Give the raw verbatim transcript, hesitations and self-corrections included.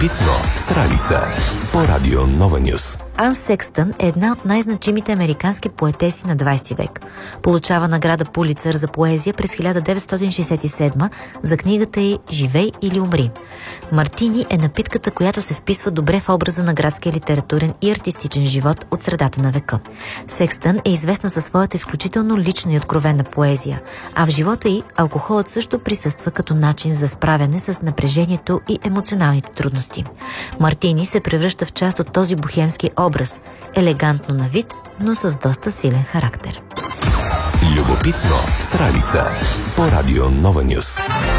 Любопитно с Ралица по Радио Нова Нюс. Ан Секстън е една от най-значимите американски поетеси на двайсети век. Получава награда Пулицър за поезия през хиляда деветстотин шейсет и седма за книгата й «Живей или умри». Мартини е напитката, която се вписва добре в образа на градския литературен и артистичен живот от средата на века. Секстън е известна със своята изключително лична и откровена поезия, а в живота й алкохолът също присъства като начин за справяне с напрежението и емоционалните трудности. Мартини се превръща в част от този бохемски образ, елегантно на вид, но с доста силен характер. Любопитно с Ралица по Радио Нова Нюс.